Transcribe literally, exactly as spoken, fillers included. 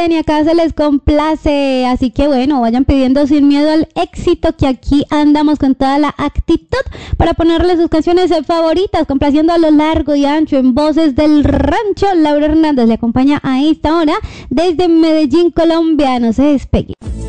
Y acá se les complace, así que bueno, vayan pidiendo sin miedo al éxito, que aquí andamos con toda la actitud para ponerle sus canciones favoritas, complaciendo a lo largo y ancho en Voces del Rancho. Laura Hernández le acompaña a esta hora desde Medellín, Colombia. No se despegue.